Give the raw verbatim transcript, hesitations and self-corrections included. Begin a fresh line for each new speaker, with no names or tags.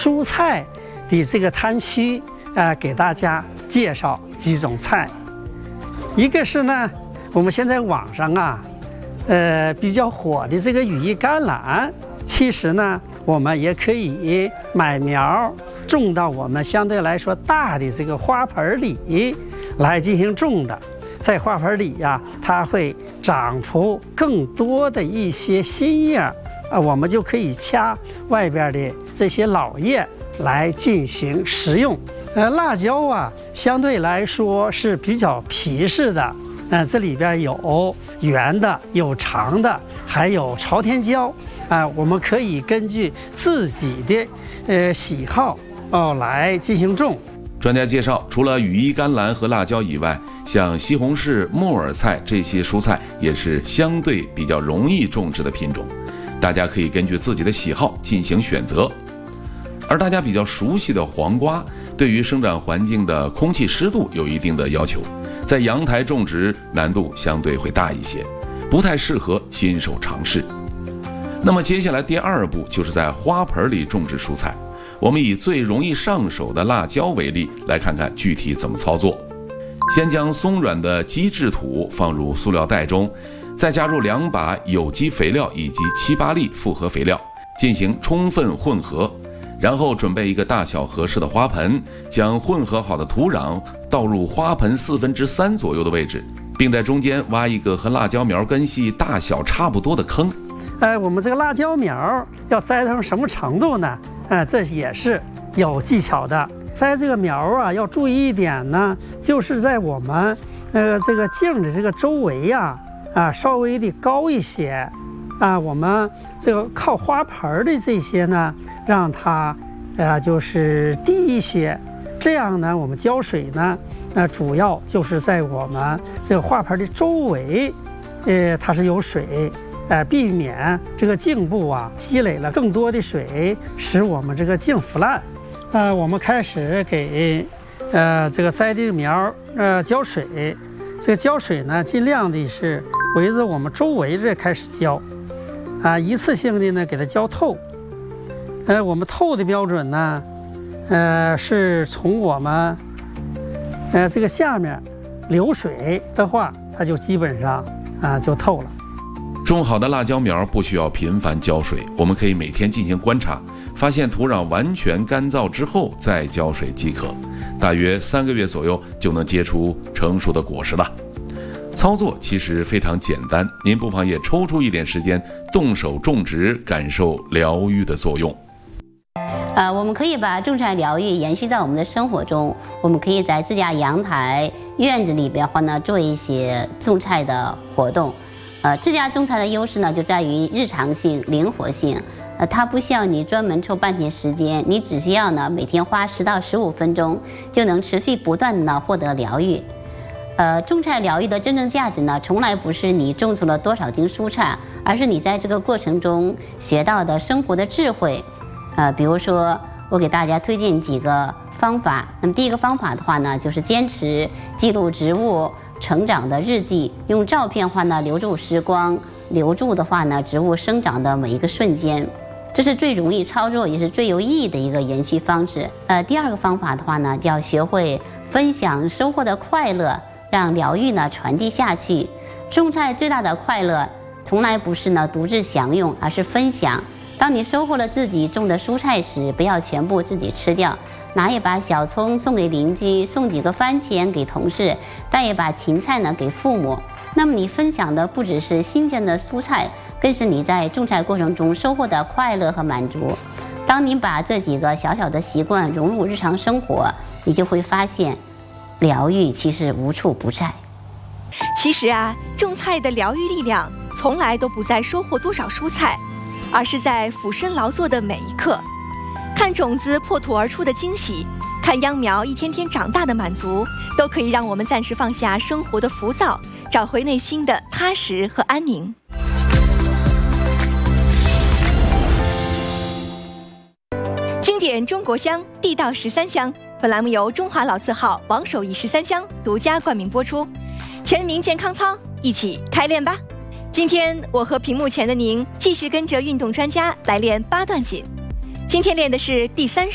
蔬菜的这个摊区啊、呃，给大家介绍几种菜。一个是呢，我们现在网上啊，呃比较火的这个羽衣甘蓝，其实呢，我们也可以买苗种到我们相对来说大的这个花盆里来进行种的。在花盆里呀、啊，它会长出更多的一些新叶啊，我们就可以掐外边的这些老叶来进行食用。呃，辣椒啊，相对来说是比较皮实的，呃，这里边有圆的，有长的，还有朝天椒啊、呃，我们可以根据自己的呃喜好哦、呃、来进行种。
专家介绍，除了羽衣甘蓝和辣椒以外，像西红柿、木耳菜这些蔬菜也是相对比较容易种植的品种，大家可以根据自己的喜好进行选择。而大家比较熟悉的黄瓜，对于生长环境的空气湿度有一定的要求，在阳台种植难度相对会大一些，不太适合新手尝试。那么接下来第二步就是在花盆里种植蔬菜。我们以最容易上手的辣椒为例，来看看具体怎么操作。先将松软的基质土放入塑料袋中，再加入两把有机肥料以及七八粒复合肥料，进行充分混合。然后准备一个大小合适的花盆，将混合好的土壤倒入花盆四分之三左右的位置，并在中间挖一个和辣椒苗根系大小差不多的坑。
哎，我们这个辣椒苗要栽成什么程度呢？哎，这也是有技巧的。栽这个苗啊，要注意一点呢，就是在我们呃这个茎的这个周围呀、啊，啊稍微的高一些，啊，我们这个靠花盆的这些呢，让它呃就是低一些。这样呢，我们浇水呢，呃主要就是在我们这个花盆的周围，呃它是有水。呃，避免这个茎部啊积累了更多的水，使我们这个茎腐烂。呃，我们开始给呃这个栽的苗呃浇水，这个浇水呢，尽量的是围着我们周围这开始浇，啊、呃，一次性的呢给它浇透。呃，我们透的标准呢，呃，是从我们呃这个下面流水的话，它就基本上啊、呃、就透了。
种好的辣椒苗不需要频繁浇水，我们可以每天进行观察，发现土壤完全干燥之后再浇水即可，大约三个月左右就能结出成熟的果实了。操作其实非常简单，您不妨也抽出一点时间动手种植，感受疗愈的作用。
呃，我们可以把种菜疗愈延续到我们的生活中，我们可以在自家阳台、院子里边的话呢，做一些种菜的活动。呃，自家种菜的优势呢，就在于日常性、灵活性。呃，它不需要你专门抽半天时间，你只需要呢每天花十到十五分钟，就能持续不断的呢获得疗愈。呃，种菜疗愈的真正价值呢，从来不是你种出了多少斤蔬菜，而是你在这个过程中学到的生活的智慧。呃，比如说，我给大家推荐几个方法。那么第一个方法的话呢，就是坚持记录植物成长的日记，用照片的话呢留住时光，留住的话呢植物生长的每一个瞬间，这是最容易操作也是最有意义的一个延续方式。呃，第二个方法的话呢，就要学会分享收获的快乐，让疗愈呢传递下去。种菜最大的快乐，从来不是呢独自享用，而是分享。当你收获了自己种的蔬菜时，不要全部自己吃掉，拿一把小葱送给邻居，送几个番茄给同事，带一把芹菜呢给父母。那么你分享的不只是新鲜的蔬菜，更是你在种菜过程中收获的快乐和满足。当你把这几个小小的习惯融入日常生活，你就会发现疗愈其实无处不在。
其实啊，种菜的疗愈力量从来都不在收获多少蔬菜，而是在俯身劳作的每一刻。看种子破土而出的惊喜，看秧苗一天天长大的满足，都可以让我们暂时放下生活的浮躁，找回内心的踏实和安宁。经典中国香，地道十三香。本栏目由中华老字号王守义十三香独家冠名播出。全民健康操，一起开练吧！今天我和屏幕前的您继续跟着运动专家来练八段锦。今天练的是第三